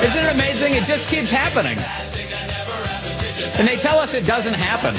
Isn't it amazing? It just keeps happening. And they tell us it doesn't happen.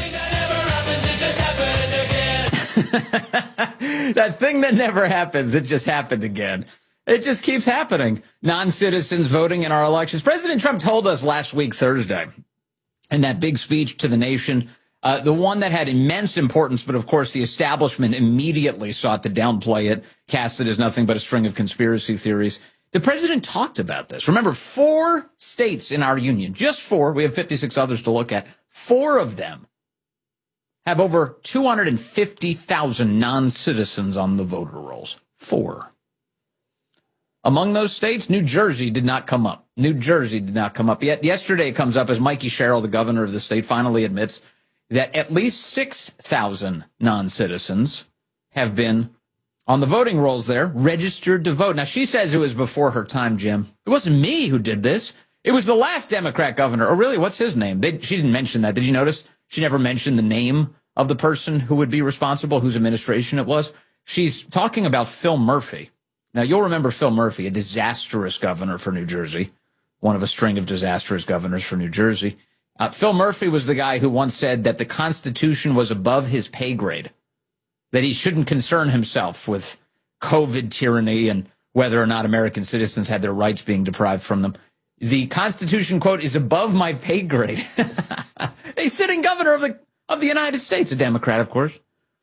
That thing that never happens, it just happened again. It just keeps happening. Non-citizens voting in our elections. President Trump told us last week, Thursday, in that big speech to the nation, the one that had immense importance, but of course the establishment immediately sought to downplay it, cast it as nothing but a string of conspiracy theories. The president talked about this. Remember, 4 states in our union, just 4, we have 56 others to look at, 4 of them have over 250,000 non-citizens on the voter rolls. 4. Among those states, New Jersey did not come up. New Jersey did not come up yet. Yesterday it comes up as Mikey Sherrill, the governor of the state, finally admits that at least 6,000 non-citizens have been on the voting rolls there, registered to vote. Now, she says it was before her time, Jim. It wasn't me who did this. It was the last Democrat governor. Or really, what's his name? She didn't mention that. Did you notice? She never mentioned the name of the person who would be responsible, whose administration it was. She's talking about Phil Murphy. Now, you'll remember Phil Murphy, a disastrous governor for New Jersey, one of a string of disastrous governors for New Jersey. Phil Murphy was the guy who once said that the Constitution was above his pay grade, that he shouldn't concern himself with COVID tyranny and whether or not American citizens had their rights being deprived from them. The Constitution, quote, is above my pay grade. A sitting governor of the United States, a Democrat, of course.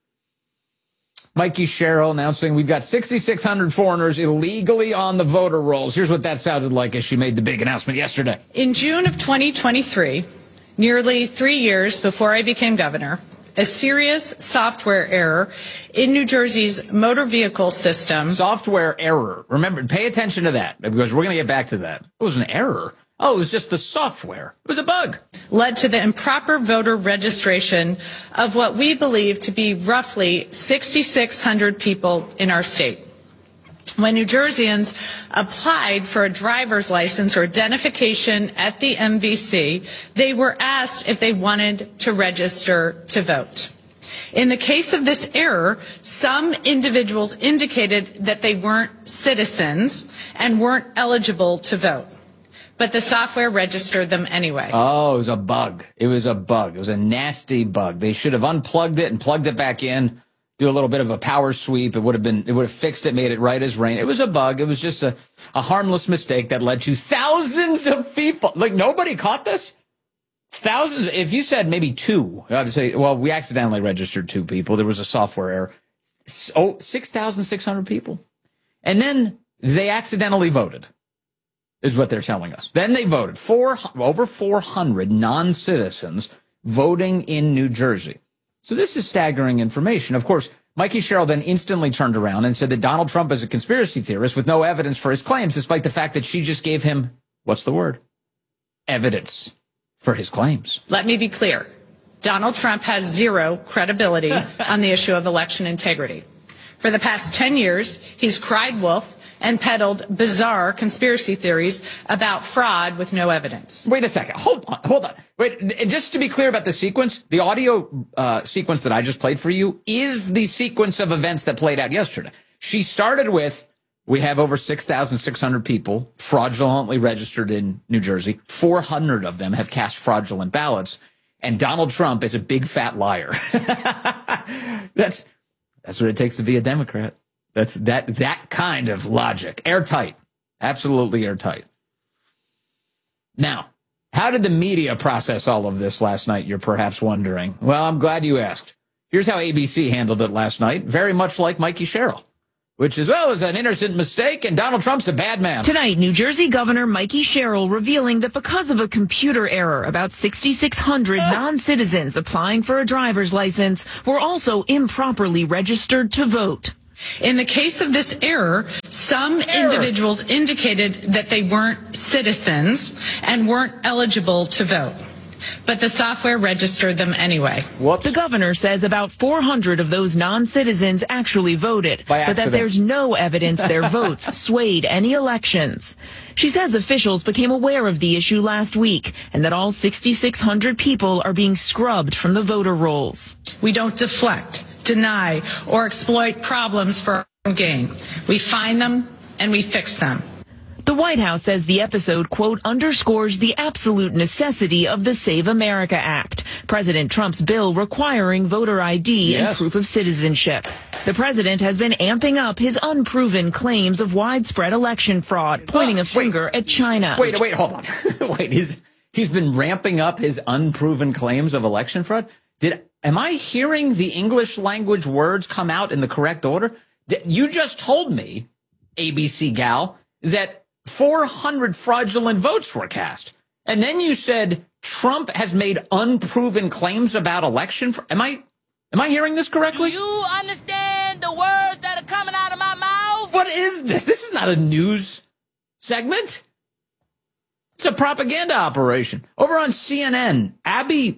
Mikey Sherrill announcing we've got 6,600 foreigners illegally on the voter rolls. Here's what that sounded like as she made the big announcement yesterday. In June of 2023, nearly 3 years before I became governor, a serious software error in New Jersey's motor vehicle system. Software error. Remember, pay attention to that because we're going to get back to that. It was an error. Oh, it was just the software. It was a bug. Led to the improper voter registration of what we believe to be roughly 6,600 people in our state. When New Jerseyans applied for a driver's license or identification at the MVC, they were asked if they wanted to register to vote. In the case of this error, some individuals indicated that they weren't citizens and weren't eligible to vote. But the software registered them anyway. Oh, it was a bug. It was a bug. It was a nasty bug. They should have unplugged it and plugged it back in, do a little bit of a power sweep. It would have fixed it, made it right as rain. It was a bug. It was just a harmless mistake that led to thousands of people. Like, nobody caught this? Thousands. If you said maybe 2, I would say, well, we accidentally registered 2 people. There was a software error. 6,600 people. And then they accidentally voted. Is what they're telling us. Then they voted. Over 400 non-citizens voting in New Jersey. So this is staggering information. Of course, Mikey Sherrill then instantly turned around and said that Donald Trump is a conspiracy theorist with no evidence for his claims, despite the fact that she just gave him, what's the word? Evidence for his claims. Let me be clear. Donald Trump has zero credibility on the issue of election integrity. For the past 10 years, he's cried wolf and peddled bizarre conspiracy theories about fraud with no evidence. Wait a second. Hold on. Wait, just to be clear about the sequence, the audio sequence that I just played for you is the sequence of events that played out yesterday. She started with, we have over 6,600 people fraudulently registered in New Jersey. 400 of them have cast fraudulent ballots. And Donald Trump is a big fat liar. That's what it takes to be a Democrat. That's that kind of logic. Airtight. Absolutely airtight. Now, how did the media process all of this last night, you're perhaps wondering? Well, I'm glad you asked. Here's how ABC handled it last night, very much like Mikey Sherrill, which is, well, it was an innocent mistake, and Donald Trump's a bad man. Tonight, New Jersey Governor Mikey Sherrill revealing that because of a computer error, about 6,600 non-citizens applying for a driver's license were also improperly registered to vote. In the case of this error, some individuals indicated that they weren't citizens and weren't eligible to vote. But the software registered them anyway. Whoops. The governor says about 400 of those non-citizens actually voted, but that there's no evidence their votes swayed any elections. She says officials became aware of the issue last week and that all 6,600 people are being scrubbed from the voter rolls. We don't deflect, deny, or exploit problems for our own gain. We find them and we fix them. The White House says the episode, quote, underscores the absolute necessity of the Save America Act, President Trump's bill requiring voter ID and proof of citizenship. The president has been amping up his unproven claims of widespread election fraud, pointing a finger at China. Wait, hold on. Wait, he's been ramping up his unproven claims of election fraud? Am I hearing the English language words come out in the correct order? You just told me, ABC gal, that 400 fraudulent votes were cast. And then you said Trump has made unproven claims about election. Am I hearing this correctly? Do you understand the words that are coming out of my mouth? What is this? This is not a news segment. It's a propaganda operation. Over on CNN, Abby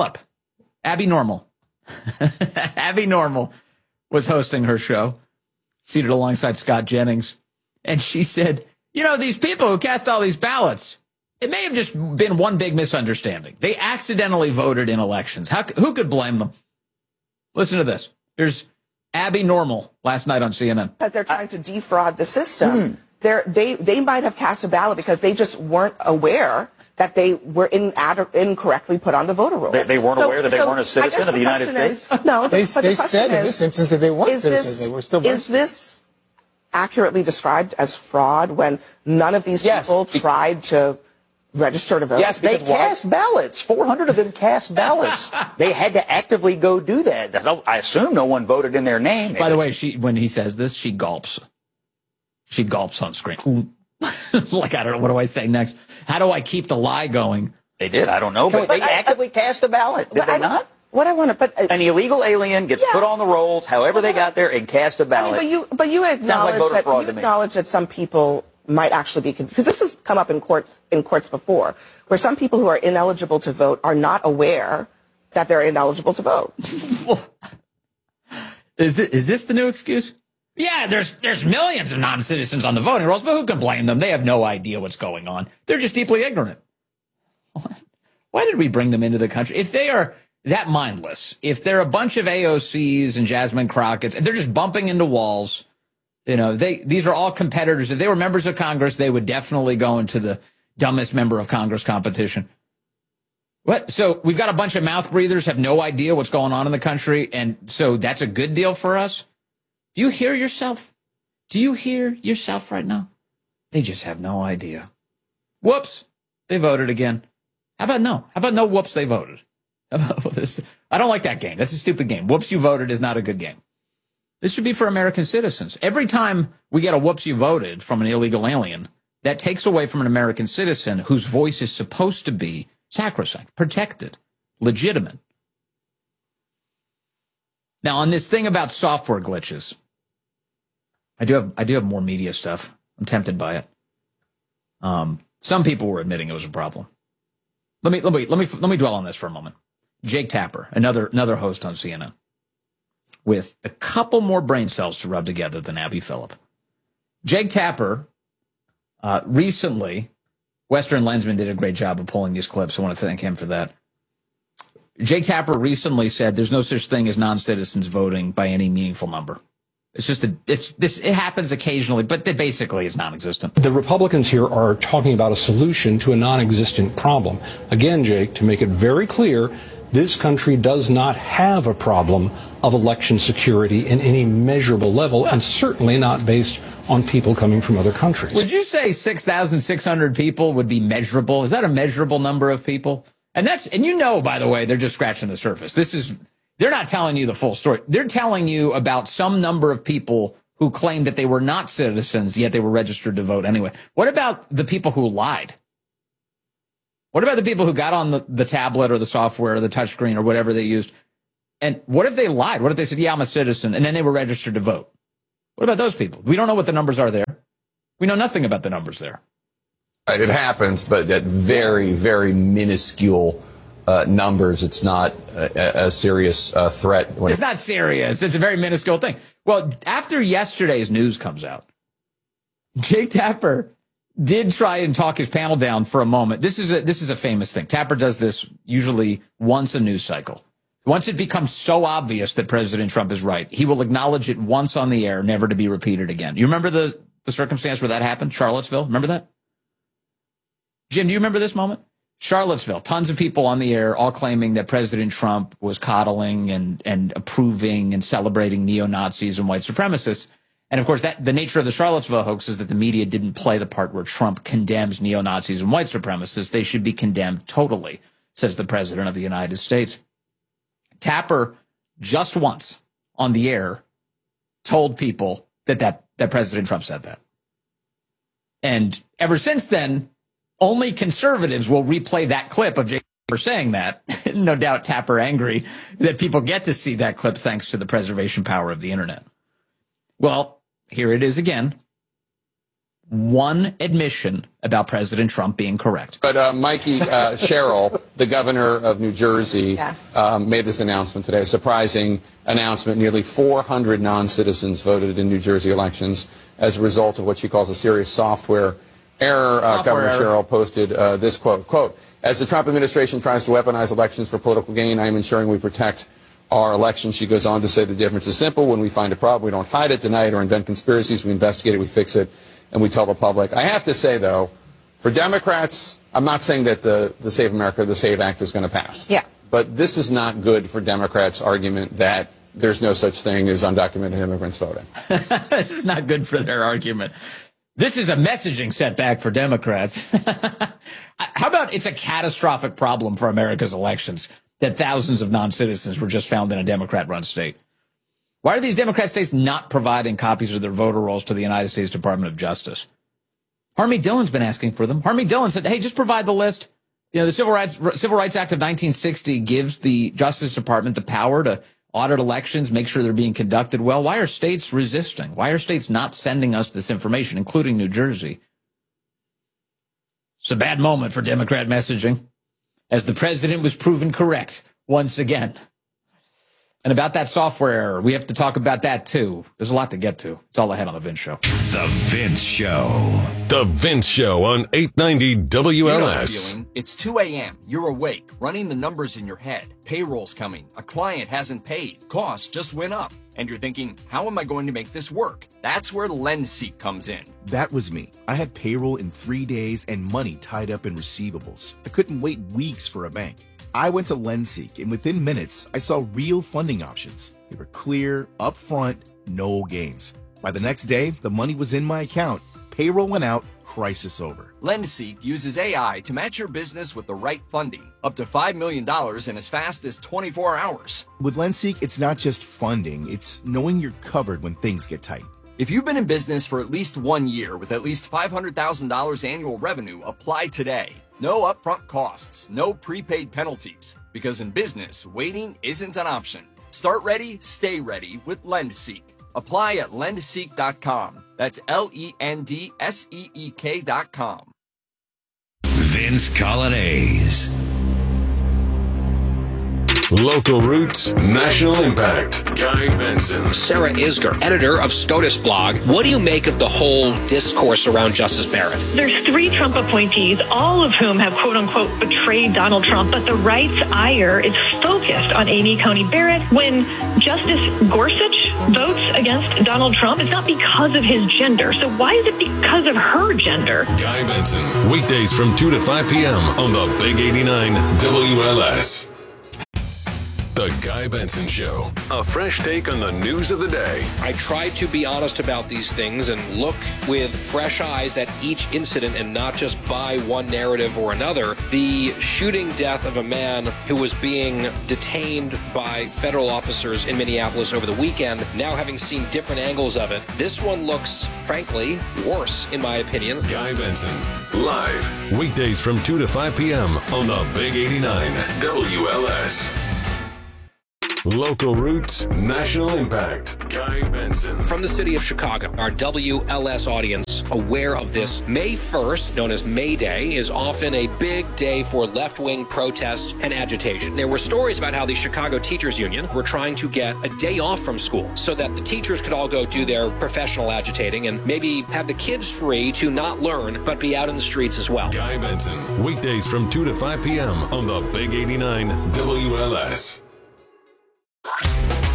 Normal. Abby Normal was hosting her show, seated alongside Scott Jennings. And she said, these people who cast all these ballots, it may have just been one big misunderstanding. They accidentally voted in elections. Who could blame them? Listen to this. Here's Abby Normal last night on CNN. Because they're trying to defraud the system. They might have cast a ballot because they just weren't aware that they were incorrectly put on the voter roll. They weren't aware that they weren't a citizen of the United States? No, they said in this instance that they weren't citizens. They were still Is this accurately described as fraud when none of these people tried to register to vote? Yes, they cast ballots. 400 of them cast ballots. They had to actively go do that. I assume no one voted in their name. By the way, when he says this, she gulps. She gulps on screen. Like, I don't know. What do I say next? How do I keep the lie going? They did. I don't know. But they actively cast a ballot. Did they not? What I want to put an illegal alien gets put on the rolls, however they got there, and cast a ballot. But you acknowledge that some people might actually be confused, because this has come up in courts before, where some people who are ineligible to vote are not aware that they're ineligible to vote. Is this the new excuse? Yeah, there's millions of non-citizens on the voting rolls, but who can blame them? They have no idea what's going on. They're just deeply ignorant. Why did we bring them into the country? If they are that mindless, if they're a bunch of AOCs and Jasmine Crockett's, and they're just bumping into walls, these are all competitors. If they were members of Congress, they would definitely go into the dumbest member of Congress competition. What? So we've got a bunch of mouth breathers, have no idea what's going on in the country, and so that's a good deal for us? Do you hear yourself? Do you hear yourself right now? They just have no idea. Whoops, they voted again. How about no? How about no whoops, they voted? How about this? I don't like that game. That's a stupid game. Whoops, you voted is not a good game. This should be for American citizens. Every time we get a whoops, you voted from an illegal alien, that takes away from an American citizen whose voice is supposed to be sacrosanct, protected, legitimate. Now, on this thing about software glitches, I do have more media stuff. I'm tempted by it. Some people were admitting it was a problem. Let me dwell on this for a moment. Jake Tapper, another host on CNN, with a couple more brain cells to rub together than Abby Phillip. Jake Tapper, recently, Western Lensman did a great job of pulling these clips. I want to thank him for that. Jake Tapper recently said there's no such thing as non-citizens voting by any meaningful number. It's just it happens occasionally, but it basically is non-existent. The Republicans here are talking about a solution to a non-existent problem. Again, Jake, to make it very clear, this country does not have a problem of election security in any measurable level, and certainly not based on people coming from other countries. Would you say 6,600 people would be measurable? Is that a measurable number of people? And by the way, they're just scratching the surface. They're not telling you the full story. They're telling you about some number of people who claimed that they were not citizens, yet they were registered to vote anyway. What about the people who lied? What about the people who got on the tablet or the software or the touchscreen or whatever they used? And what if they lied? What if they said, yeah, I'm a citizen, and then they were registered to vote? What about those people? We don't know what the numbers are there. We know nothing about the numbers there. Right, it happens, but at very, very minuscule numbers. It's not a serious threat. It's not serious. It's a very minuscule thing. Well, after yesterday's news comes out, Jake Tapper did try and talk his panel down for a moment. This is a famous thing. Tapper does this usually once a news cycle. Once it becomes so obvious that President Trump is right, he will acknowledge it once on the air, never to be repeated again. You remember the the circumstance where that happened? Charlottesville. Remember that? Jim, do you remember this moment? Charlottesville, tons of people on the air all claiming that President Trump was coddling and approving and celebrating neo-Nazis and white supremacists. And, of course, the nature of the Charlottesville hoax is that the media didn't play the part where Trump condemns neo-Nazis and white supremacists. They should be condemned totally, says the President of the United States. Tapper, just once on the air, told people that President Trump said that. And ever since then, only conservatives will replay that clip of Jay Tapper saying that. No doubt Tapper angry that people get to see that clip thanks to the preservation power of the internet. Well, here it is again. One admission about President Trump being correct. But Mikey, Cheryl, the governor of New Jersey, made this announcement today, a surprising announcement. Nearly 400 non-citizens voted in New Jersey elections as a result of what she calls a serious software error. Governor Cheryl posted this quote, as the Trump administration tries to weaponize elections for political gain, I am ensuring we protect our election. She goes on to say the difference is simple. When we find a problem, we don't hide it, deny it, or invent conspiracies. We investigate it, we fix it, and we tell the public. I have to say, though, for Democrats, I'm not saying that the Save America, the SAVE Act is going to pass. Yeah. But this is not good for Democrats' argument that there's no such thing as undocumented immigrants voting. This is not good for their argument. This is a messaging setback for Democrats. How about it's a catastrophic problem for America's elections that thousands of non-citizens were just found in a Democrat-run state? Why are these Democrat states not providing copies of their voter rolls to the United States Department of Justice? Harmeet Dillon's been asking for them. Harmeet Dillon said, hey, just provide the list. You know, the Civil Rights Act of 1960 gives the Justice Department the power to audit elections, make sure they're being conducted well. Why are states resisting? Why are states not sending us this information, including New Jersey? It's a bad moment for Democrat messaging, as the president was proven correct once again. And about that software error, we have to talk about that, too. There's a lot to get to. It's all ahead on The Vince Show. The Vince Show. The Vince Show on 890 WLS. You know, it's 2 a.m. You're awake, running the numbers in your head. Payroll's coming. A client hasn't paid. Costs just went up. And you're thinking, how am I going to make this work? That's where LendSeek comes in. That was me. I had payroll in 3 days and money tied up in receivables. I couldn't wait weeks for a bank. I went to LendSeek, and within minutes, I saw real funding options. They were clear, upfront, no games. By the next day, the money was in my account. Payroll went out, crisis over. LendSeek uses AI to match your business with the right funding, up to $5 million in as fast as 24 hours. With LendSeek, it's not just funding, it's knowing you're covered when things get tight. If you've been in business for at least 1 year with at least $500,000 annual revenue, apply today. No upfront costs, no prepaid penalties, because in business, waiting isn't an option. Start ready, stay ready with LendSeek. Apply at lendseek.com. That's LENDSEEK.com. Vince Colonnese. Local roots, national impact. Guy Benson. Sarah Isger, editor of SCOTUS blog. What do you make of the whole discourse around Justice Barrett? There's 3 Trump appointees, all of whom have quote-unquote betrayed Donald Trump, but the right's ire is focused on Amy Coney Barrett. When Justice Gorsuch votes against Donald Trump, it's not because of his gender. So why is it because of her gender? Guy Benson, weekdays from 2 to 5 p.m. on the Big 89 WLS. The Guy Benson Show. A fresh take on the news of the day. I try to be honest about these things and look with fresh eyes at each incident and not just buy one narrative or another. The shooting death of a man who was being detained by federal officers in Minneapolis over the weekend, now having seen different angles of it, this one looks, frankly, worse, in my opinion. Guy Benson, live, weekdays from 2 to 5 p.m. on the Big 89 WLS. Local roots, national impact. Guy Benson. From the city of Chicago, our WLS audience aware of this. May 1st, known as May Day, is often a big day for left-wing protests and agitation. There were stories about how the Chicago Teachers Union were trying to get a day off from school so that the teachers could all go do their professional agitating and maybe have the kids free to not learn but be out in the streets as well. Guy Benson, weekdays from 2 to 5 p.m. on the Big 89 WLS. The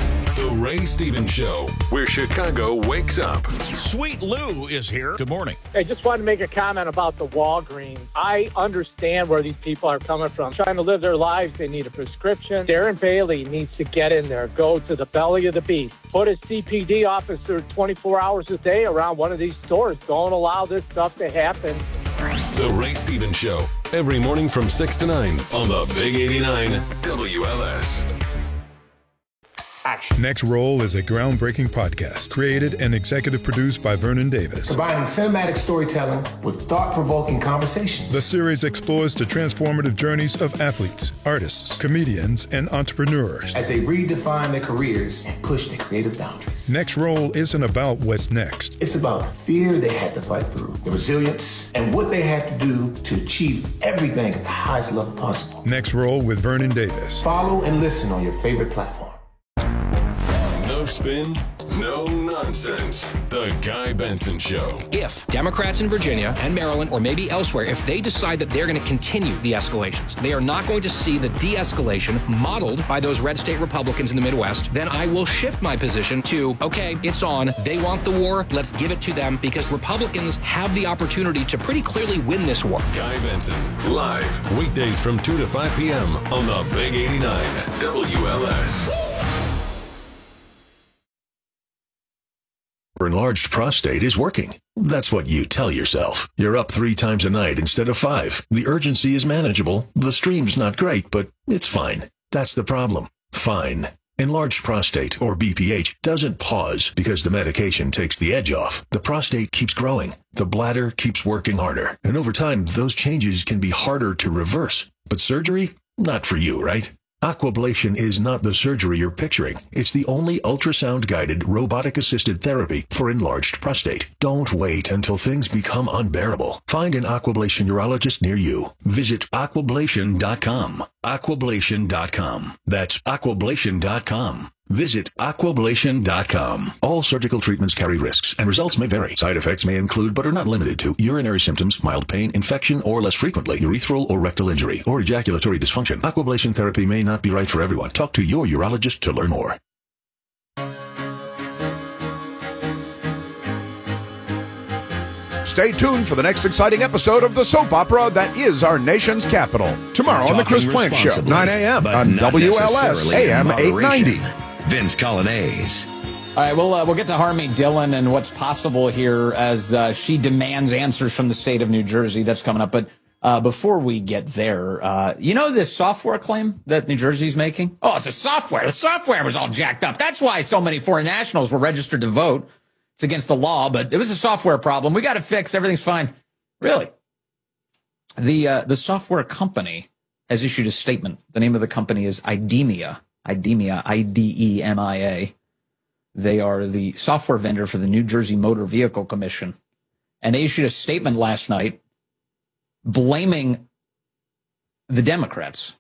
The Ray Stevens Show, where Chicago wakes up. Sweet Lou is here. Good morning. I just wanted to make a comment about the Walgreens. I understand where these people are coming from. Trying to live their lives, they need a prescription. Darren Bailey needs to get in there, go to the belly of the beast. Put a CPD officer 24 hours a day around one of these stores. Don't allow this stuff to happen. The Ray Stevens Show, every morning from 6 to 9 on the Big 89 WLS. Next Roll is a groundbreaking podcast created and executive produced by Vernon Davis. Combining cinematic storytelling with thought-provoking conversations. The series explores the transformative journeys of athletes, artists, comedians, and entrepreneurs as they redefine their careers and push their creative boundaries. Next Roll isn't about what's next. It's about the fear they had to fight through, the resilience, and what they had to do to achieve everything at the highest level possible. Next Roll with Vernon Davis. Follow and listen on your favorite platform. No spin, no nonsense. The Guy Benson Show. If Democrats in Virginia and Maryland, or maybe elsewhere, if they decide that they're going to continue the escalations, they are not going to see the de-escalation modeled by those red state Republicans in the Midwest, then I will shift my position to, okay, it's on. They want the war. Let's give it to them, because Republicans have the opportunity to pretty clearly win this war. Guy Benson, live, weekdays from 2 to 5 p.m. on the Big 89 WLS. Enlarged prostate is working. That's what you tell yourself. You're up 3 times a night instead of 5. The urgency is manageable. The stream's not great, but it's fine. That's the problem. Fine. Enlarged prostate, or BPH, doesn't pause because the medication takes the edge off. The prostate keeps growing. The bladder keeps working harder. And over time, those changes can be harder to reverse. But surgery? Not for you, right? Aquablation is not the surgery you're picturing. It's the only ultrasound-guided, robotic-assisted therapy for enlarged prostate. Don't wait until things become unbearable. Find an Aquablation urologist near you. Visit aquablation.com. Aquablation.com. That's aquablation.com. Visit aquablation.com. All surgical treatments carry risks, and results may vary. Side effects may include, but are not limited to, urinary symptoms, mild pain, infection, or less frequently, urethral or rectal injury, or ejaculatory dysfunction. Aquablation therapy may not be right for everyone. Talk to your urologist to learn more. Stay tuned for the next exciting episode of the soap opera that is our nation's capital. Tomorrow on The Chris Plante Show, 9 a.m. on WLS AM 890. Vince Colonnese. All right, we'll get to Harmie Dillon and what's possible here as she demands answers from the state of New Jersey. That's coming up. But before we get there, you know this software claim that New Jersey's making? Oh, it's a software. The software was all jacked up. That's why so many foreign nationals were registered to vote. It's against the law, but it was a software problem. We got it fixed. Everything's fine. Really? The software company has issued a statement. The name of the company is IDEMIA. IDEMIA, I-D-E-M-I-A. They are the software vendor for the New Jersey Motor Vehicle Commission. And they issued a statement last night blaming the Democrats.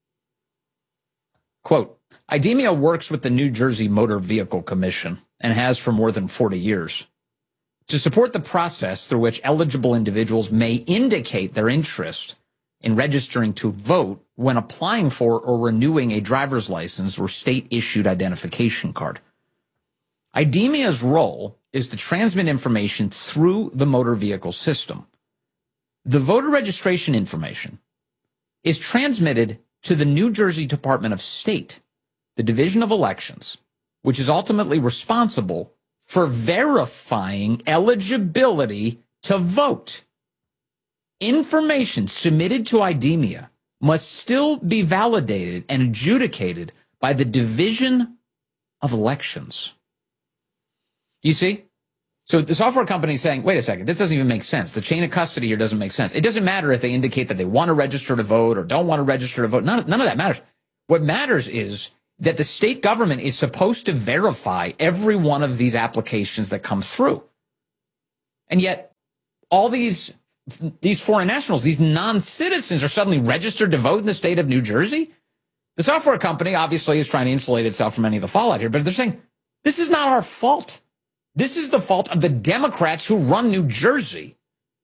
Quote, IDEMIA works with the New Jersey Motor Vehicle Commission and has for more than 40 years to support the process through which eligible individuals may indicate their interest in registering to vote when applying for or renewing a driver's license or state-issued identification card. IDEMIA's role is to transmit information through the motor vehicle system. The voter registration information is transmitted to the New Jersey Department of State, the Division of Elections, which is ultimately responsible for verifying eligibility to vote. Information submitted to IDEMIA must still be validated and adjudicated by the Division of Elections. You see? So the software company is saying, wait a second, this doesn't even make sense. The chain of custody here doesn't make sense. It doesn't matter if they indicate that they want to register to vote or don't want to register to vote. None of that matters. What matters is that the state government is supposed to verify every one of these applications that come through. And yet all these foreign nationals, these non-citizens are suddenly registered to vote in the state of New Jersey. The software company obviously is trying to insulate itself from any of the fallout here, but they're saying, this is not our fault. This is the fault of the Democrats who run New Jersey.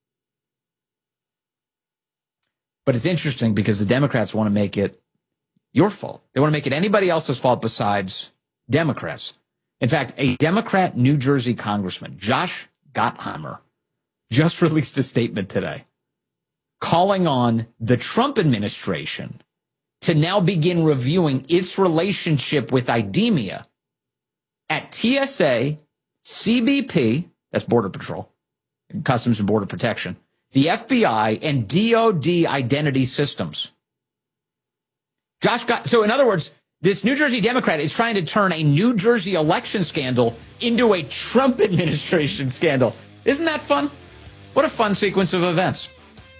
But it's interesting because the Democrats want to make it your fault. They want to make it anybody else's fault besides Democrats. In fact, a Democrat New Jersey congressman, Josh Gottheimer, just released a statement today calling on the Trump administration to now begin reviewing its relationship with IDEMIA at TSA, CBP, that's Border Patrol, Customs and Border Protection, the FBI, and DOD identity systems. So in other words, this New Jersey Democrat is trying to turn a New Jersey election scandal into a Trump administration scandal. Isn't that fun? What a fun sequence of events.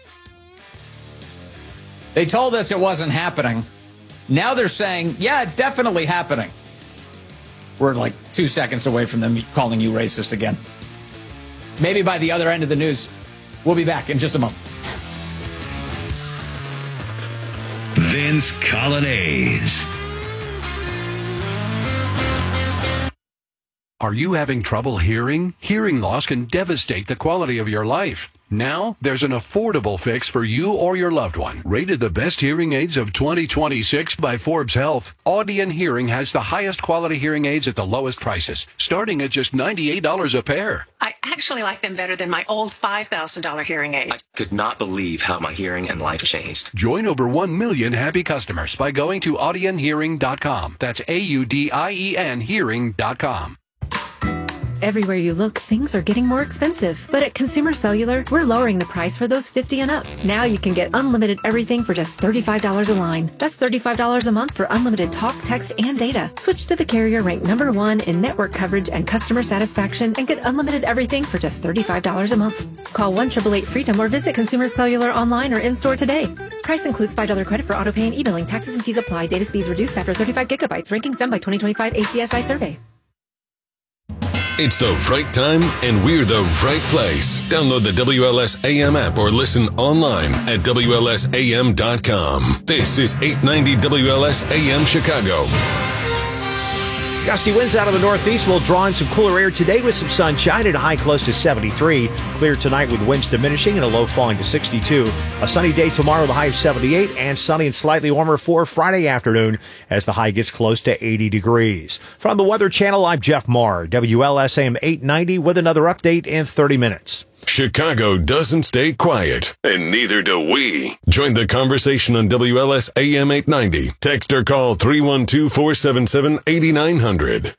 They told us it wasn't happening. Now they're saying, yeah, it's definitely happening. We're like 2 seconds away from them calling you racist again. Maybe by the other end of the news. We'll be back in just a moment. Vince Colonnese. Are you having trouble hearing? Hearing loss can devastate the quality of your life. Now, there's an affordable fix for you or your loved one. Rated the best hearing aids of 2026 by Forbes Health, Audion Hearing has the highest quality hearing aids at the lowest prices, starting at just $98 a pair. I actually like them better than my old $5,000 hearing aid. I could not believe how my hearing and life changed. Join over 1 million happy customers by going to audionhearing.com. That's AUDIEN hearing.com. Everywhere you look, things are getting more expensive. But at Consumer Cellular, we're lowering the price for those 50 and up. Now you can get unlimited everything for just $35 a line. That's $35 a month for unlimited talk, text, and data. Switch to the carrier ranked #1 in network coverage and customer satisfaction and get unlimited everything for just $35 a month. Call 1-888-FREEDOM or visit Consumer Cellular online or in-store today. Price includes $5 credit for auto pay and e-billing. Taxes and fees apply. Data speeds reduced after 35 gigabytes. Rankings done by 2025 ACSI survey. It's the right time, and we're the right place. Download the WLS AM app or listen online at WLSAM.com. This is 890 WLS AM Chicago. Gusty winds out of the northeast will draw in some cooler air today with some sunshine at a high close to 73. Clear tonight with winds diminishing and a low falling to 62. A sunny day tomorrow, the high of 78, and sunny and slightly warmer for Friday afternoon as the high gets close to 80 degrees. From the Weather Channel, I'm Jeff Marr, WLSAM 890 with another update in 30 minutes. Chicago doesn't stay quiet, and neither do we. Join the conversation on WLS AM 890. Text or call 312-477-8900.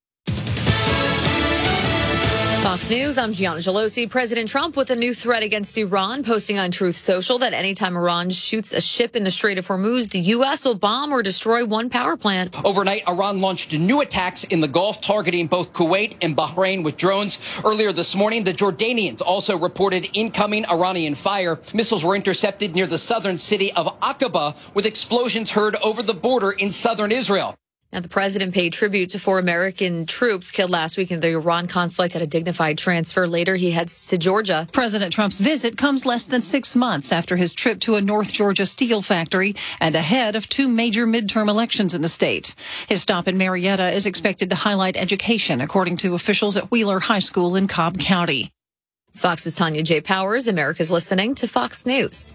Fox News, I'm Gianna Gelosi. President Trump with a new threat against Iran, posting on Truth Social that anytime Iran shoots a ship in the Strait of Hormuz, the U.S. will bomb or destroy one power plant. Overnight, Iran launched new attacks in the Gulf, targeting both Kuwait and Bahrain with drones. Earlier this morning, the Jordanians also reported incoming Iranian fire. Missiles were intercepted near the southern city of Aqaba, with explosions heard over the border in southern Israel. Now, the president paid tribute to 4 American troops killed last week in the Iran conflict at a dignified transfer. Later, he heads to Georgia. President Trump's visit comes less than 6 months after his trip to a North Georgia steel factory and ahead of 2 major midterm elections in the state. His stop in Marietta is expected to highlight education, according to officials at Wheeler High School in Cobb County. It's Fox's Tanya J. Powers. America's listening to Fox News.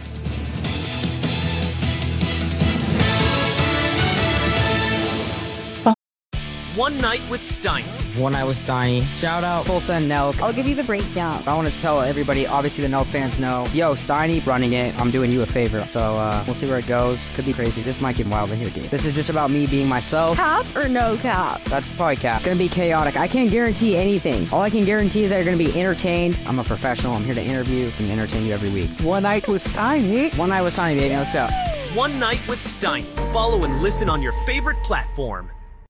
One Night with Steiny. One Night with Steiny. Shout out Tulsa and Nelk. I'll give you the breakdown. I want to tell everybody, obviously the Nelk fans know, yo, Steiny running it. I'm doing you a favor. So we'll see where it goes. Could be crazy. This might get wild in here, dude. This is just about me being myself. Cap or no cap? That's probably cap. It's going to be chaotic. I can't guarantee anything. All I can guarantee is that you're going to be entertained. I'm a professional. I'm here to interview and entertain you every week. One Night with Steiny. One Night with Steiny, baby. Let's go. One Night with Steiny. Follow and listen on your favorite platform.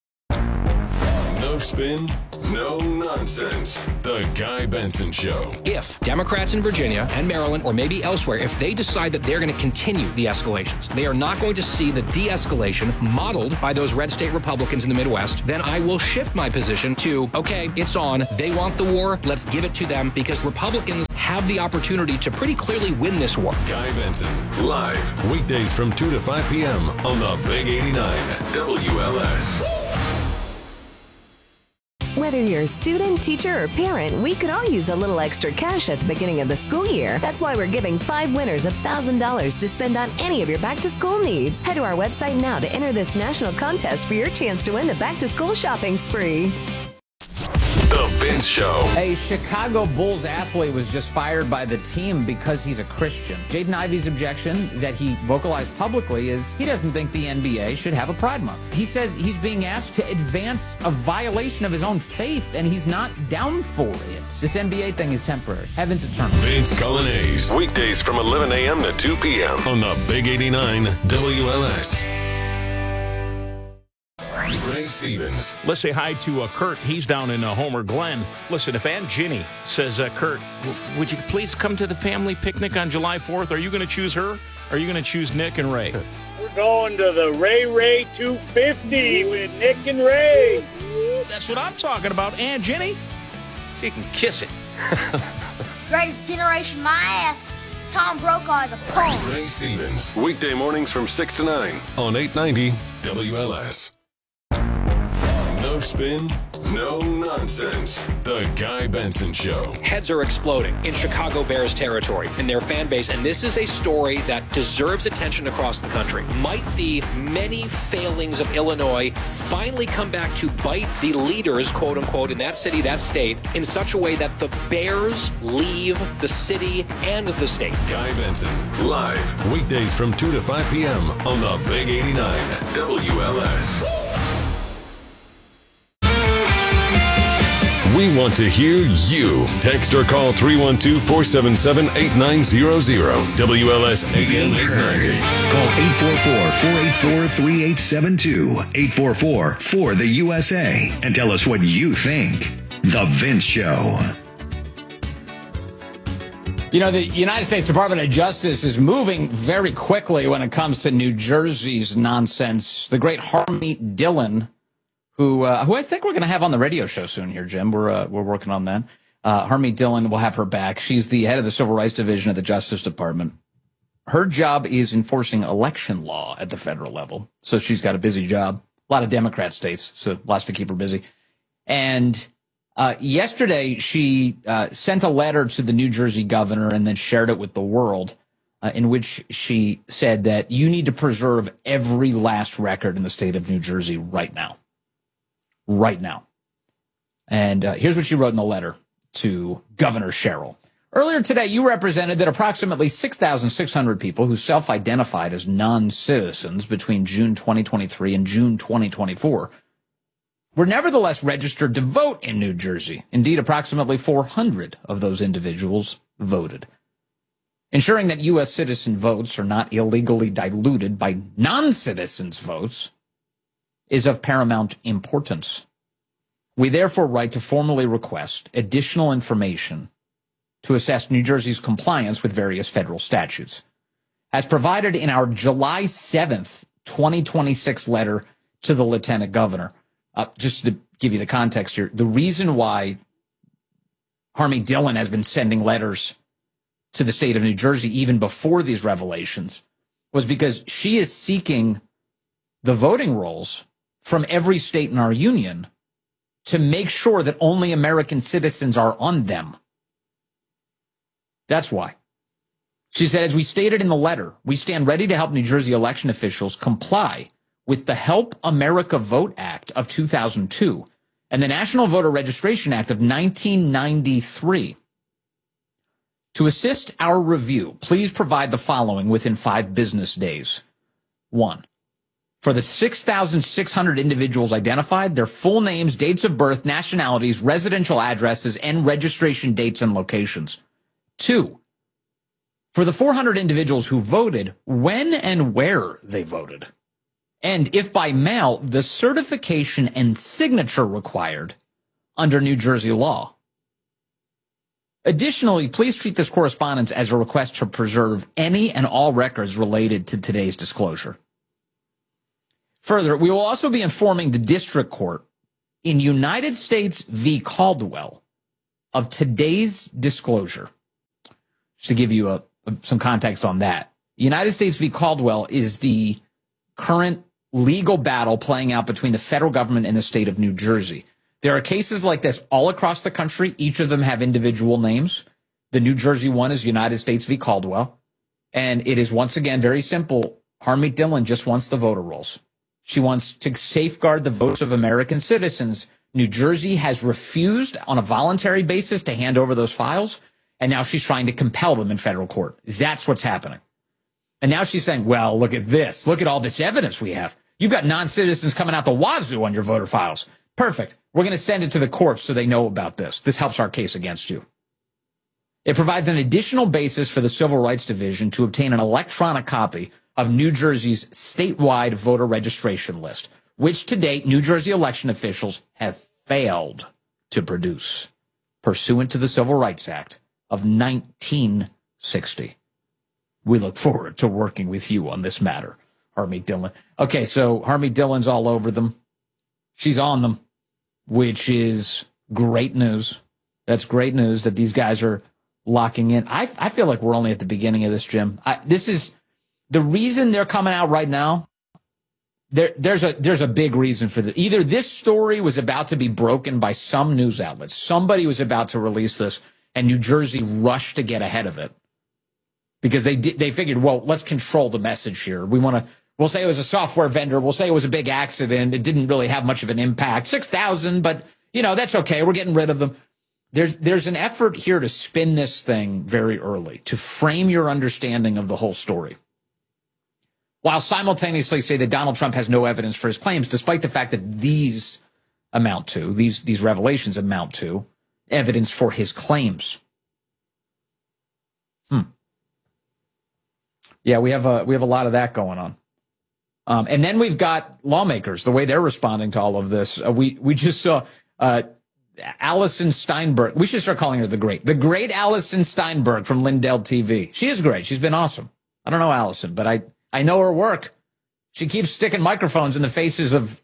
No spin, no nonsense. The Guy Benson Show. If Democrats in Virginia and Maryland, or maybe elsewhere, if they decide that they're going to continue the escalations, they are not going to see the de-escalation modeled by those red state Republicans in the Midwest, then I will shift my position to, okay, it's on. They want the war. Let's give it to them, because Republicans have the opportunity to pretty clearly win this war. Guy Benson, live, weekdays from 2 to 5 p.m. on the Big 89 WLS. Whether you're a student, teacher, or parent, we could all use a little extra cash at the beginning of the school year. That's why we're giving 5 winners $1,000 to spend on any of your back-to-school needs. Head to our website now to enter this national contest for your chance to win the back-to-school shopping spree. The Vince Show. A Chicago Bulls athlete was just fired by the team because he's a Christian. Jaden Ivey's objection that he vocalized publicly is he doesn't think the NBA should have a Pride Month. He says he's being asked to advance a violation of his own faith, and he's not down for it. This NBA thing is temporary. Heaven's eternal. Vince Coglianese. Weekdays from 11 a.m. to 2 p.m. on the Big 89 WLS. Ray Stevens. Let's say hi to Kurt. He's down in Homer Glen. Listen, if Aunt Ginny says, Kurt, would you please come to the family picnic on July 4th? Are you going to choose her? Or are you going to choose Nick and Ray? We're going to the Ray 250 with Nick and Ray. Ooh, that's what I'm talking about. Aunt Ginny, she can kiss it. Greatest generation, my ass. Tom Brokaw is a punk. Ray Stevens. Weekday mornings from 6 to 9 on 890 WLS. No spin, no nonsense. The Guy Benson Show. Heads are exploding in Chicago Bears territory, in their fan base, and this is a story that deserves attention across the country. Might the many failings of Illinois finally come back to bite the leaders, quote unquote, in that city, that state, in such a way that the Bears leave the city and the state? Guy Benson, live, weekdays from 2 to 5 p.m. on the Big 89 WLS. We want to hear you. Text or call 312-477-8900. WLS AM 890. Call 844-484-3872. 844-4-the-USA. And tell us what you think. The Vince Show. You know, the United States Department of Justice is moving very quickly when it comes to New Jersey's nonsense. The great Harmeet Dillon, who I think we're going to have on the radio show soon here, Jim. We're working on that. Harmeet Dillon, we'll have her back. She's the head of the Civil Rights Division of the Justice Department. Her job is enforcing election law at the federal level. So she's got a busy job. A lot of Democrat states, so lots to keep her busy. And yesterday, she sent a letter to the New Jersey governor and then shared it with the world, in which she said that you need to preserve every last record in the state of New Jersey right now. Right now. And here's what she wrote in the letter to Governor Sherrill. Earlier today, you represented that approximately 6,600 people who self-identified as non-citizens between June 2023 and June 2024 were nevertheless registered to vote in New Jersey. Indeed, approximately 400 of those individuals voted. Ensuring that U.S. citizen votes are not illegally diluted by non-citizens' votes is of paramount importance. We therefore write to formally request additional information to assess New Jersey's compliance with various federal statutes. As provided in our July 7th, 2026 letter to the Lieutenant Governor, just to give you the context here, the reason why Harmeet Dillon has been sending letters to the state of New Jersey even before these revelations was because she is seeking the voting rolls from every state in our union to make sure that only American citizens are on them. That's why. She said, as we stated in the letter, we stand ready to help New Jersey election officials comply with the Help America Vote Act of 2002 and the National Voter Registration Act of 1993. To assist our review, please provide the following within 5 business days. 1. For the 6,600 individuals identified, their full names, dates of birth, nationalities, residential addresses, and registration dates and locations. 2. For the 400 individuals who voted, when and where they voted. And if by mail, the certification and signature required under New Jersey law. Additionally, please treat this correspondence as a request to preserve any and all records related to today's disclosure. Further, we will also be informing the district court in United States v. Caldwell of today's disclosure. Just to give you some context on that. United States v. Caldwell is the current legal battle playing out between the federal government and the state of New Jersey. There are cases like this all across the country. Each of them have individual names. The New Jersey one is United States v. Caldwell. And it is, once again, very simple. Harmeet Dillon just wants the voter rolls. She wants to safeguard the votes of American citizens. New Jersey has refused on a voluntary basis to hand over those files, and now she's trying to compel them in federal court. That's what's happening. And now she's saying, well, look at this. Look at all this evidence we have. You've got non-citizens coming out the wazoo on your voter files. Perfect. We're going to send it to the courts so they know about this. This helps our case against you. It provides an additional basis for the Civil Rights Division to obtain an electronic copy of New Jersey's statewide voter registration list, which to date New Jersey election officials have failed to produce, pursuant to the Civil Rights Act of 1960. We look forward to working with you on this matter, Harmeet Dillon. Okay, so Harmeet Dillon's all over them. She's on them, which is great news. That's great news that these guys are locking in. I feel like we're only at the beginning of this, Jim. This is the reason they're coming out right now. There's a big reason for this. Either this story was about to be broken by some news outlet. Somebody was about to release this, and New Jersey rushed to get ahead of it because they figured, well, let's control the message here. We'll say it was a software vendor. We'll say it was a big accident. It didn't really have much of an impact. 6,000, but that's okay. We're getting rid of them. There's an effort here to spin this thing very early, to frame your understanding of the whole story, while simultaneously say that Donald Trump has no evidence for his claims, despite the fact that these revelations amount to evidence for his claims. Yeah, we have a lot of that going on. And then we've got lawmakers, the way they're responding to all of this. We just saw Allison Steinberg. We should start calling her the great Allison Steinberg from Lindell TV. She is great. She's been awesome. I don't know Allison, but I know her work. She keeps sticking microphones in the faces of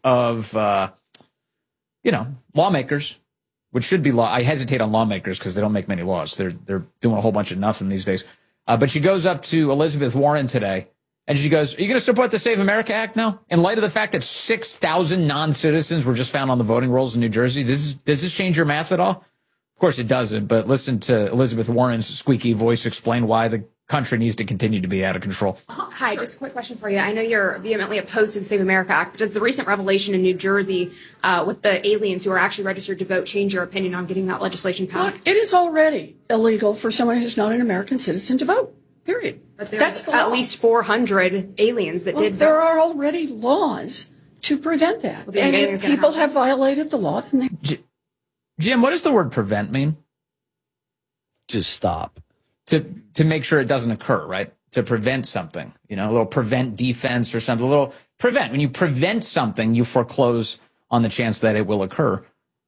lawmakers, which should be law. I hesitate on lawmakers because they don't make many laws. They're doing a whole bunch of nothing these days. But she goes up to Elizabeth Warren today, and she goes, are you going to support the Save America Act now? In light of the fact that 6,000 non-citizens were just found on the voting rolls in New Jersey, does this change your math at all? Of course it doesn't, but listen to Elizabeth Warren's squeaky voice explain why the country needs to continue to be out of control. Hi, just a quick question for you. I know you're vehemently opposed to the Save America Act, but does the recent revelation in New Jersey with the aliens who are actually registered to vote change your opinion on getting that legislation passed? Look, it is already illegal for someone who's not an American citizen to vote, period. But there's at least 400 aliens that did vote. There are already laws to prevent that. Well, and if people have violated the law, then they... Jim, what does the word prevent mean? Just stop. To make sure it doesn't occur, right? To prevent something, a little prevent defense or something, a little prevent. When you prevent something, you foreclose on the chance that it will occur.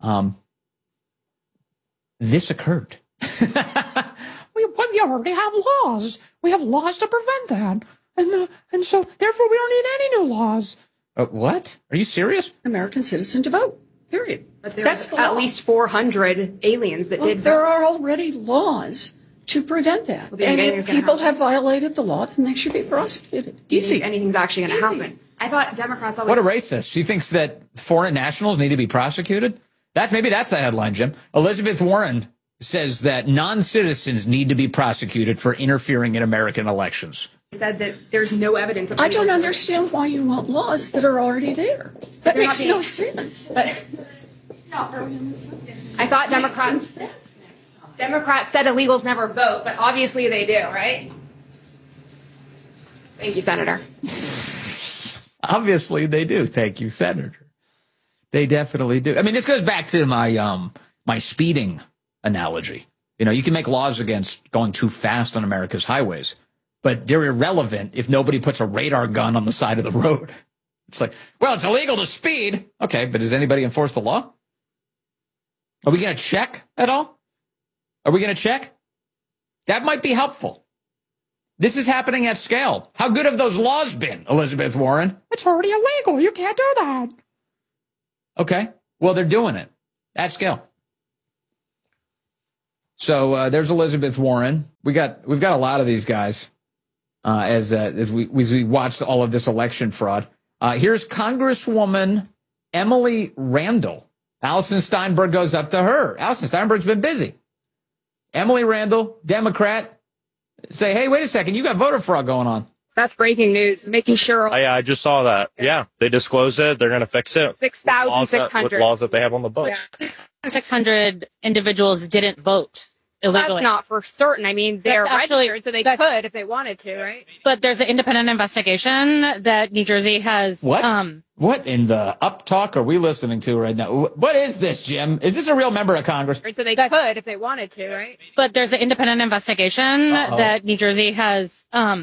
This occurred. We already have laws. We have laws to prevent that. And so, therefore, we don't need any new laws. What? Are you serious? American citizen to vote, period. But there's at least 400 aliens that did vote. There are already laws to prevent that. Well, and if people have violated the law, then they should be prosecuted. Easy. Anything's actually going to happen. I thought Democrats always... What a racist. She thinks that foreign nationals need to be prosecuted? Maybe that's the headline, Jim. Elizabeth Warren says that non-citizens need to be prosecuted for interfering in American elections. Said that there's no evidence of... I don't understand why you want laws that are already there. That makes no sense. But I thought Democrats said illegals never vote, but obviously they do, right? Thank you, Senator. Obviously they do. Thank you, Senator. They definitely do. I mean, this goes back to my my speeding analogy. You can make laws against going too fast on America's highways, but they're irrelevant if nobody puts a radar gun on the side of the road. It's like, well, it's illegal to speed. Okay, but does anybody enforce the law? Are we going to check at all? Are we going to check? That might be helpful. This is happening at scale. How good have those laws been, Elizabeth Warren? It's already illegal. You can't do that. Okay. Well, they're doing it at scale. So there's Elizabeth Warren. We've got a lot of these guys as we watch all of this election fraud. Here's Congresswoman Emily Randall Allison Steinberg goes up to her. Allison Steinberg's been busy. Emily Randall, Democrat, say, hey, wait a second, you got voter fraud going on. That's breaking news. Making sure. I just saw that. Yeah, they disclosed it. They're going to fix it. 6,600. With laws that they have on the books. Yeah. 600 individuals didn't vote illegally. That's not for certain. I mean, they're registered, so they could if they wanted to, right? But there's an independent investigation that New Jersey has. What? What in the up talk are we listening to right now? What is this, Jim? Is this a real member of Congress? So they could if they wanted to, right? But there's an independent investigation that New Jersey has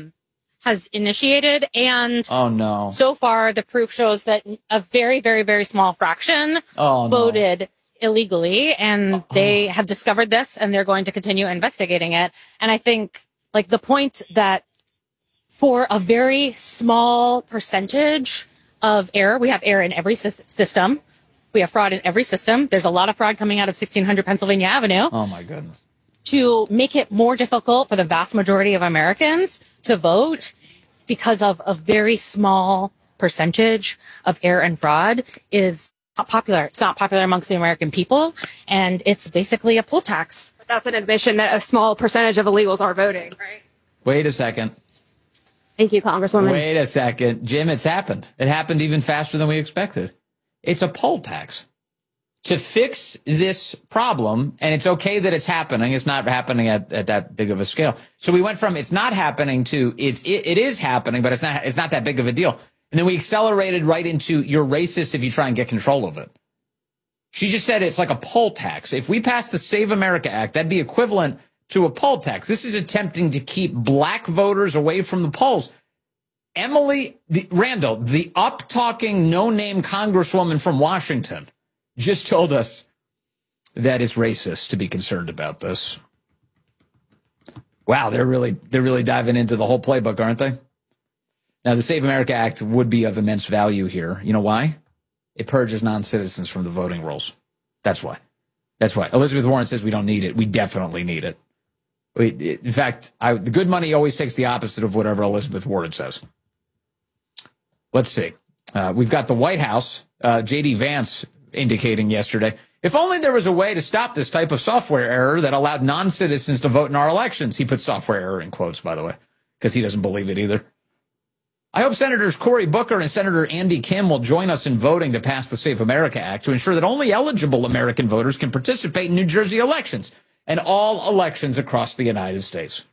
initiated, and so far the proof shows that a very, very, very small fraction voted illegally, and they have discovered this, and they're going to continue investigating it. And I think, like, the point that for a very small percentage of error, we have error in every system. We have fraud in every system. There's a lot of fraud coming out of 1600 Pennsylvania Avenue. Oh, my goodness. To make it more difficult for the vast majority of Americans to vote because of a very small percentage of error and fraud is not popular. It's not popular amongst the American people, and it's basically a poll tax. But that's an admission that a small percentage of illegals are voting, right? Wait a second. Thank you, Congresswoman. Wait a second. Jim, it's happened. It happened even faster than we expected. It's a poll tax. To fix this problem, and it's okay that it's happening, it's not happening at that big of a scale. So we went from it's not happening to it is happening, but it's not that big of a deal. And then we accelerated right into you're racist if you try and get control of it. She just said it's like a poll tax. If we pass the Save America Act, that'd be equivalent to a poll tax. This is attempting to keep black voters away from the polls. Emily Randall, the up-talking, no-name congresswoman from Washington, just told us that it's racist to be concerned about this. Wow, they're really diving into the whole playbook, aren't they? Now, the Save America Act would be of immense value here. You know why? It purges non-citizens from the voting rolls. That's why. That's why. Elizabeth Warren says we don't need it. We definitely need it. In fact, the good money always takes the opposite of whatever Elizabeth Warren says. Let's see. We've got the White House, J.D. Vance indicating yesterday, if only there was a way to stop this type of software error that allowed non-citizens to vote in our elections. He put software error in quotes, by the way, because he doesn't believe it either. I hope Senators Cory Booker and Senator Andy Kim will join us in voting to pass the Save America Act to ensure that only eligible American voters can participate in New Jersey elections and all elections across the United States.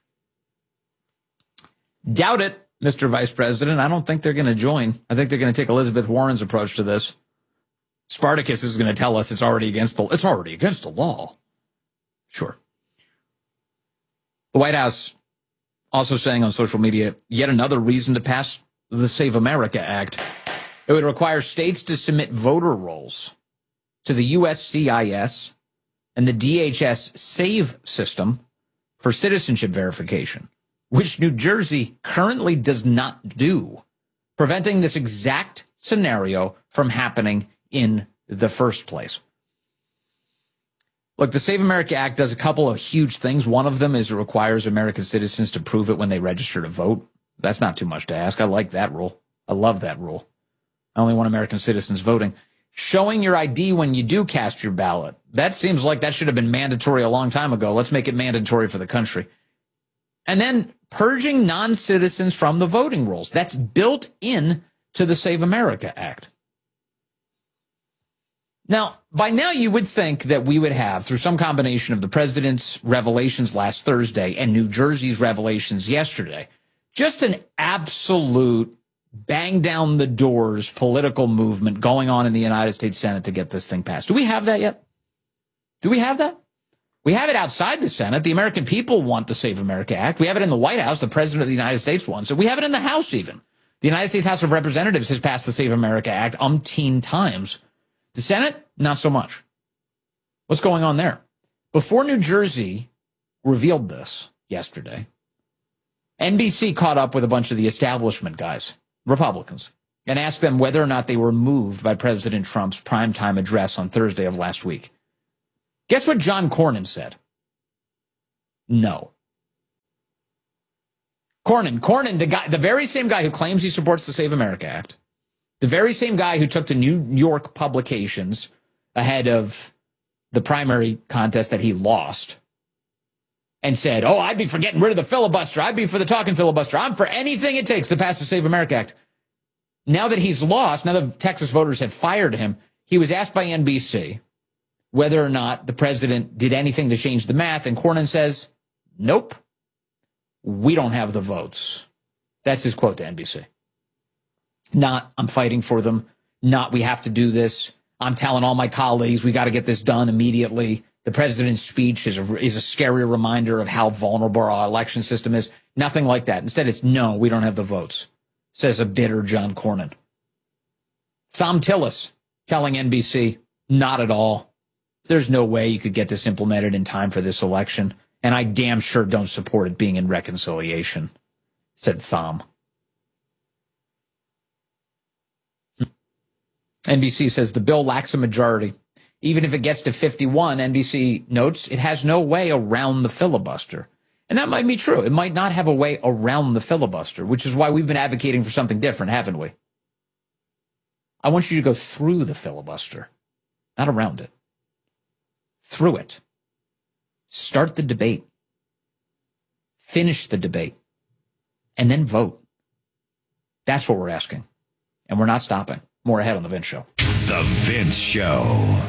Doubt it, Mr. Vice President. I don't think they're going to join. I think they're going to take Elizabeth Warren's approach to this. Spartacus is going to tell us it's already against the law. Sure. The White House also saying on social media, yet another reason to pass the Save America Act. It would require states to submit voter rolls to the USCIS and the DHS SAVE system for citizenship verification, which New Jersey currently does not do, preventing this exact scenario from happening in the first place. Look, the Save America Act does a couple of huge things. One of them is it requires American citizens to prove it when they register to vote. That's not too much to ask. I like that rule. I love that rule. I only want American citizens voting. Showing your ID when you do cast your ballot. That seems like that should have been mandatory a long time ago. Let's make it mandatory for the country. And then purging non-citizens from the voting rolls. That's built in to the Save America Act. Now, by now you would think that we would have, through some combination of the president's revelations last Thursday and New Jersey's revelations yesterday, just an absolute bang down the doors political movement going on in the United States Senate to get this thing passed. Do we have that yet? Do we have that? We have it outside the Senate. The American people want the Save America Act. We have it in the White House. The President of the United States wants it. We have it in the House even. The United States House of Representatives has passed the Save America Act umpteen times. The Senate, not so much. What's going on there? Before New Jersey revealed this yesterday, NBC caught up with a bunch of the establishment guys, Republicans, and asked them whether or not they were moved by President Trump's primetime address on Thursday of last week. Guess what John Cornyn said? No. Cornyn, the very same guy who claims he supports the Save America Act, the very same guy who took to New York publications ahead of the primary contest that he lost and said, oh, I'd be for getting rid of the filibuster. I'd be for the talking filibuster. I'm for anything it takes to pass the Save America Act. Now that he's lost, now that Texas voters have fired him, he was asked by NBC whether or not the president did anything to change the math. And Cornyn says, nope, we don't have the votes. That's his quote to NBC. Not, I'm fighting for them. Not, we have to do this. I'm telling all my colleagues, we got to get this done immediately. The president's speech is a scary reminder of how vulnerable our election system is. Nothing like that. Instead, it's no, we don't have the votes, says a bitter John Cornyn. Thom Tillis telling NBC, not at all. There's no way you could get this implemented in time for this election, and I damn sure don't support it being in reconciliation, said Thom. NBC says the bill lacks a majority. Even if it gets to 51, NBC notes it has no way around the filibuster. And that might be true. It might not have a way around the filibuster, which is why we've been advocating for something different, haven't we? I want you to go through the filibuster, not around it. Through it. Start the debate. Finish the debate. And then vote. That's what we're asking. And we're not stopping. More ahead on The Vince Show. The Vince Show.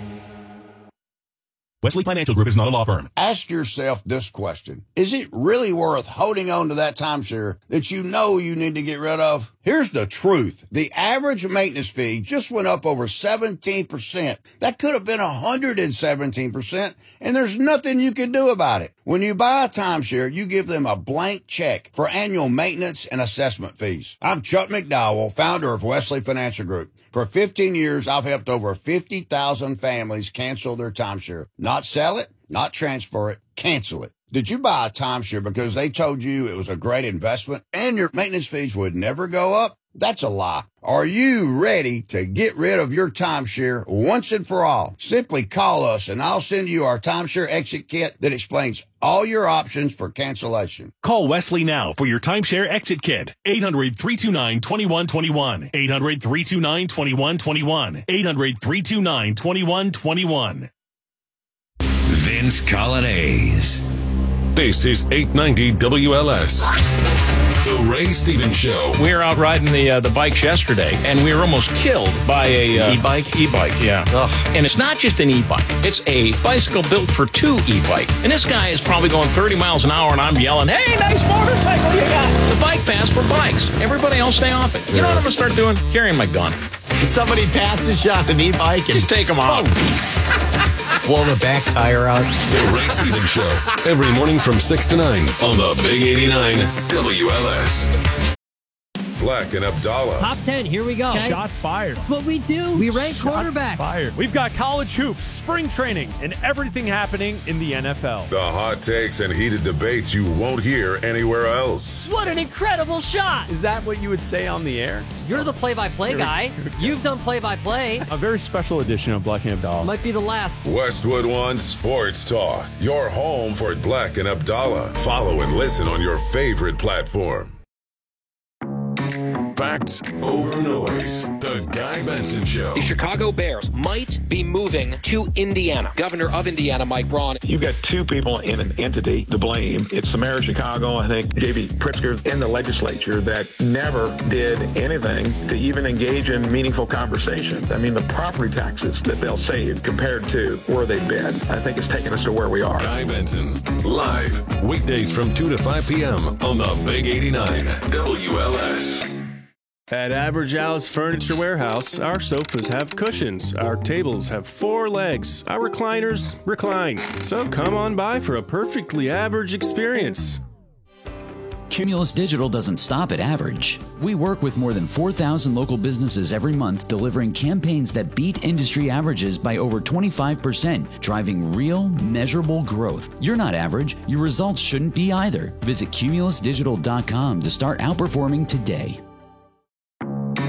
Wesley Financial Group is not a law firm. Ask yourself this question. Is it really worth holding on to that timeshare that you know you need to get rid of? Here's the truth. The average maintenance fee just went up over 17%. That could have been 117%, and there's nothing you can do about it. When you buy a timeshare, you give them a blank check for annual maintenance and assessment fees. I'm Chuck McDowell, founder of Wesley Financial Group. For 15 years, I've helped over 50,000 families cancel their timeshare. Not sell it, not transfer it, cancel it. Did you buy a timeshare because they told you it was a great investment and your maintenance fees would never go up? That's a lie. Are you ready to get rid of your timeshare once and for all? Simply call us and I'll send you our timeshare exit kit that explains all your options for cancellation. Call Wesley now for your timeshare exit kit. 800-329-2121. 800-329-2121. 800-329-2121. Vince Colonnese. This is 890 WLS. The Ray Stevens Show. We were out riding the bikes yesterday, and we were almost killed by a e-bike. Yeah. Ugh. And it's not just an e-bike; it's a bicycle built for two e-bike. And this guy is probably going 30 miles an hour, and I'm yelling, "Hey, nice motorcycle you got!" The bike pass for bikes. Everybody else stay off it. You know what I'm gonna start doing? Carrying my gun. Somebody passes you on an e-bike and just take them out. Blow the back tire out. The Ray Stevens Show. Every morning from 6 to 9 on the Big 89 WLS. Black and Abdallah. Top 10, here we go. Okay. Shots fired. That's what we do. We rank quarterbacks. Fired. We've got college hoops, spring training, and everything happening in the NFL. The hot takes and heated debates you won't hear anywhere else. What an incredible shot. Is that what you would say on the air? You're the play-by-play guy. You've done play-by-play. A very special edition of Black and Abdallah. Might be the last. Westwood One Sports Talk. Your home for Black and Abdallah. Follow and listen on your favorite platform. Facts over noise. The Guy Benson Show. The Chicago Bears might be moving to Indiana. Governor of Indiana, Mike Braun. You've got two people in an entity to blame. It's the mayor of Chicago, I think, J.B. Pritzker, and the legislature that never did anything to even engage in meaningful conversations. I mean, the property taxes that they'll save compared to where they've been, I think it's taken us to where we are. Guy Benson, live, weekdays from 2 to 5 p.m. on the Big 89 WLS. At Average Al's Furniture Warehouse, our sofas have cushions, our tables have 4 legs, our recliners recline. So come on by for a perfectly average experience. Cumulus Digital doesn't stop at average. We work with more than 4,000 local businesses every month, delivering campaigns that beat industry averages by over 25%, driving real, measurable growth. You're not average. Your results shouldn't be either. Visit cumulusdigital.com to start outperforming today.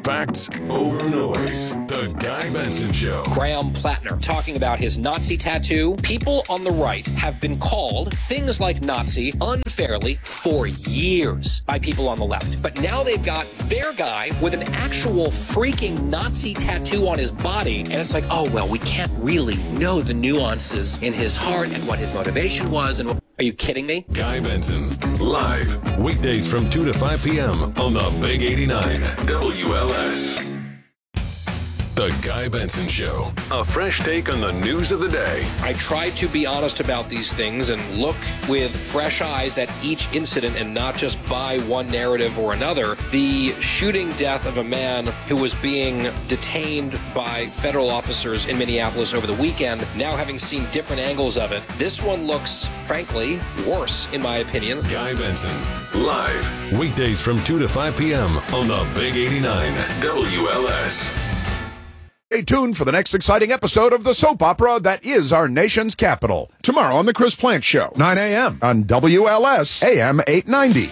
Facts over noise. The Guy Benson Show. Graham Plattner talking about his Nazi tattoo. People on the right have been called things like Nazi unfairly for years by people on the left. But now they've got their guy with an actual freaking Nazi tattoo on his body. And it's like, oh, well, we can't really know the nuances in his heart and what his motivation was. And are you kidding me? Guy Benson, live, weekdays from 2 to 5 p.m. on the Big 89 WLS. The Guy Benson Show. A fresh take on the news of the day. I try to be honest about these things and look with fresh eyes at each incident and not just buy one narrative or another. The shooting death of a man who was being detained by federal officers in Minneapolis over the weekend, now having seen different angles of it, this one looks, frankly, worse, in my opinion. Guy Benson, live, weekdays from 2 to 5 p.m. on the Big 89 WLS. Stay tuned for the next exciting episode of the soap opera that is our nation's capital. Tomorrow on The Chris Plante Show, 9 a.m. on WLS AM 890.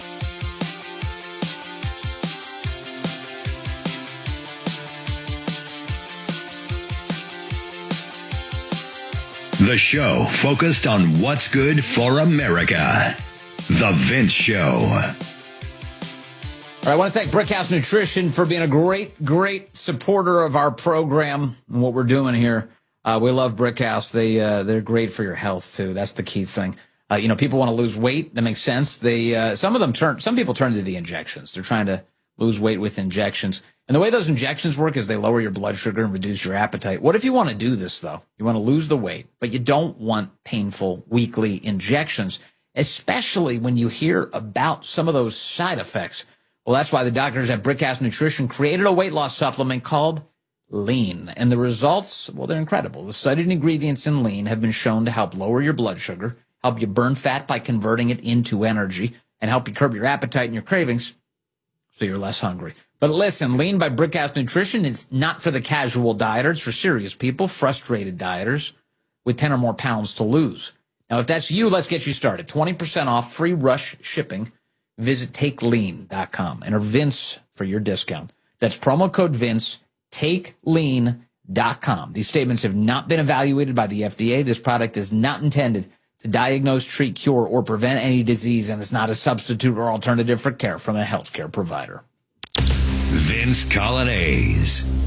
The show focused on what's good for America. The Vince Show. All right, I want to thank Brickhouse Nutrition for being a great supporter of our program and what we're doing here. We love Brickhouse. They're great for your health too. That's the key thing. People want to lose weight. That makes sense. Some people turn to the injections. They're trying to lose weight with injections. And the way those injections work is they lower your blood sugar and reduce your appetite. What if you want to do this though? You want to lose the weight, but you don't want painful weekly injections, especially when you hear about some of those side effects. Well, that's why the doctors at Brickhouse Nutrition created a weight loss supplement called Lean. And the results, well, they're incredible. The studied ingredients in Lean have been shown to help lower your blood sugar, help you burn fat by converting it into energy, and help you curb your appetite and your cravings so you're less hungry. But listen, Lean by Brickhouse Nutrition is not for the casual dieter. It's for serious people, frustrated dieters with 10 or more pounds to lose. Now, if that's you, let's get you started. 20% off, free rush shipping. Visit TakeLean.com. Enter Vince for your discount. That's promo code Vince, TakeLean.com. These statements have not been evaluated by the FDA. This product is not intended to diagnose, treat, cure, or prevent any disease, and it's not a substitute or alternative for care from a healthcare provider. Vince Coglianese.